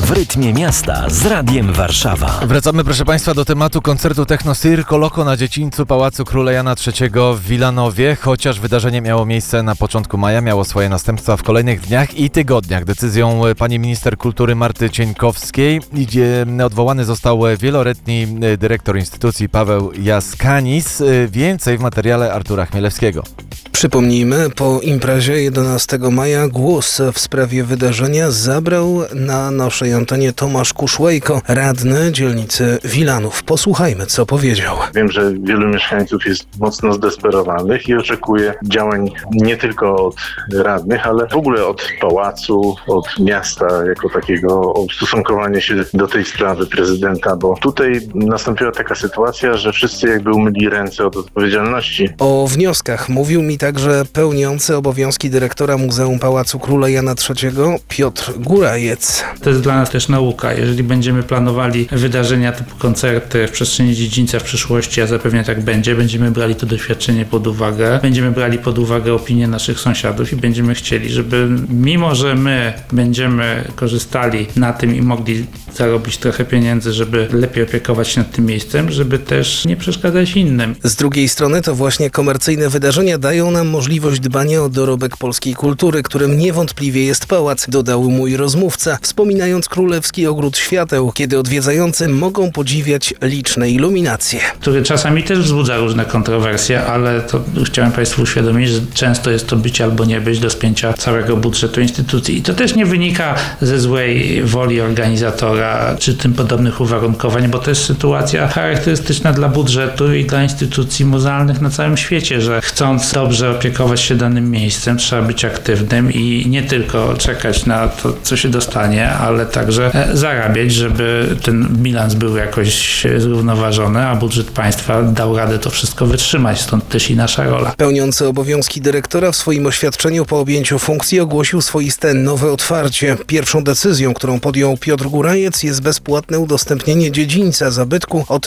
W rytmie miasta z Radiem Warszawa. Wracamy, proszę Państwa, do tematu koncertu Techno Circo Loco na dziedzińcu Pałacu Króla Jana III w Wilanowie. Chociaż wydarzenie miało miejsce na początku maja, miało swoje następstwa w kolejnych dniach i tygodniach. Decyzją pani minister kultury Marty Cieńkowskiej odwołany został wieloletni dyrektor instytucji Paweł Jaskanis. Więcej w materiale Artura Chmielewskiego. Przypomnijmy, po imprezie 11 maja głos w sprawie wydarzenia zabrał na naszej antenie Tomasz Kuszłejko, radny dzielnicy Wilanów. Posłuchajmy, co powiedział. Wiem, że wielu mieszkańców jest mocno zdesperowanych i oczekuje działań nie tylko od radnych, ale w ogóle od pałacu, od miasta jako takiego, o ustosunkowanie się do tej sprawy prezydenta, bo tutaj nastąpiła taka sytuacja, że wszyscy jakby umyli ręce od odpowiedzialności. O wnioskach mówił mi także pełniący obowiązki dyrektora Muzeum Pałacu Króla Jana III Piotr Górajec. To jest dla nas też nauka. Jeżeli będziemy planowali wydarzenia typu koncerty w przestrzeni dziedzińca w przyszłości, a zapewne tak będzie, będziemy brali to doświadczenie pod uwagę, będziemy brali pod uwagę opinie naszych sąsiadów i będziemy chcieli, żeby mimo, że my będziemy korzystali na tym i mogli zarobić trochę pieniędzy, żeby lepiej opiekować się nad tym miejscem, żeby też nie przeszkadzać innym. Z drugiej strony to właśnie komercyjne wydarzenia dają nam możliwość dbania o dorobek polskiej kultury, którym niewątpliwie jest pałac, dodał mój rozmówca, wspominając Królewski Ogród Świateł, kiedy odwiedzający mogą podziwiać liczne iluminacje. Który czasami też wzbudza różne kontrowersje, ale to chciałem Państwu uświadomić, że często jest to być albo nie być do spięcia całego budżetu instytucji. I to też nie wynika ze złej woli organizatora czy tym podobnych uwarunkowań, bo to jest sytuacja charakterystyczna dla budżetu i dla instytucji muzealnych na całym świecie, że chcąc dobrze opiekować się danym miejscem, trzeba być aktywnym i nie tylko czekać na to, co się dostanie, ale także zarabiać, żeby ten bilans był jakoś zrównoważony, a budżet państwa dał radę to wszystko wytrzymać, stąd też i nasza rola. Pełniący obowiązki dyrektora w swoim oświadczeniu po objęciu funkcji ogłosił swoiste nowe otwarcie. Pierwszą decyzją, którą podjął Piotr Górajec, jest bezpłatne udostępnienie dziedzińca zabytku od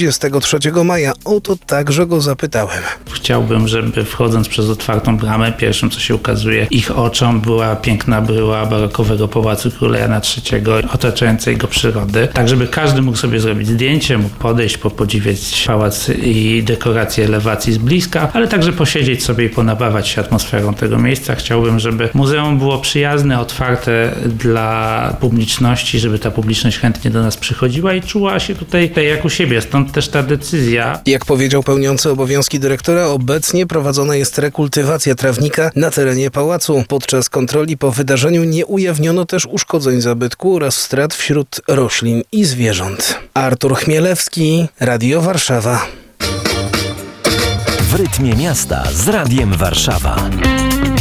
23 maja. O to także go zapytałem. Chciałbym, żeby wchodząc przez otwartą bramę, pierwszym co się ukazuje ich oczom była piękna bryła barokowego Pałacu Króla Jana III, otaczającej go przyrody, tak żeby każdy mógł sobie zrobić zdjęcie, mógł podejść, podziwiać pałac i dekoracje elewacji z bliska, ale także posiedzieć sobie i ponapawać się atmosferą tego miejsca. Chciałbym, żeby muzeum było przyjazne, otwarte dla publiczności, żeby ta publiczność chętnie do nas przychodziła i czuła się tutaj jak u siebie, stąd też ta decyzja. Jak powiedział pełniący obowiązki dyrektora, obecnie prowadzona jest rekultywacja trawnika na terenie pałacu. Podczas kontroli po wydarzeniu nie ujawniono też uszkodzeń zabytku oraz strat wśród roślin i zwierząt. Artur Chmielewski, Radio Warszawa. W rytmie miasta z Radiem Warszawa.